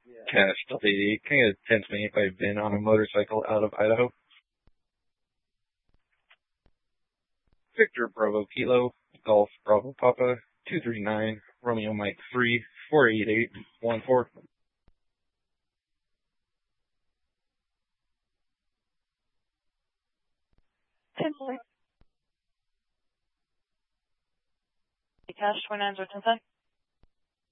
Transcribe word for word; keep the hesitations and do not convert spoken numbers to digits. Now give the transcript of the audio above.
Cash Delta eighty-eight. Can I get a ten twenty-eight by VIN on a motorcycle out of Idaho? Victor Bravo Kilo, Golf Bravo Papa, two three nine, Romeo Mike three, four eight eight one four. ten Cash twenty-nine zero ten ten.